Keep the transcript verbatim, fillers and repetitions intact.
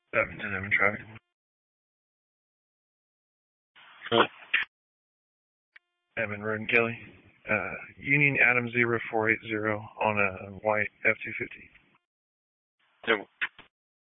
seven ten seven traffic. Cool. Evan Road and Kelly. Uh, Union Adam zero four eight zero on a white F two fifty. Two.